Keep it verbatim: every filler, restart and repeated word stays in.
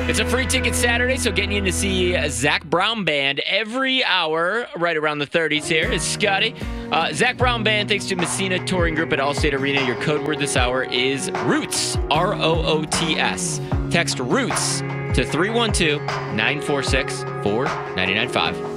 It's a free ticket Saturday, so getting you to see Zac Brown Band every hour right around the thirties here is Scotty. Uh, Zac Brown Band, thanks to Messina Touring Group at Allstate Arena. Your code word this hour is ROOTS, R O O T S. Text ROOTS to three one two, nine four six, four nine nine five.